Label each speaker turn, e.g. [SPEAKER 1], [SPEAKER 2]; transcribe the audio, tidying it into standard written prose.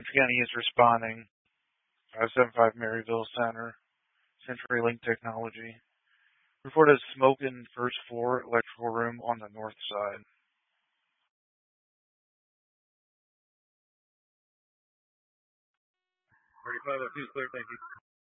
[SPEAKER 1] Central County is responding. 575 Maryville Center, CenturyLink Technology. Reported smoke in first floor electrical room on the north side. 3502 clear, thank you.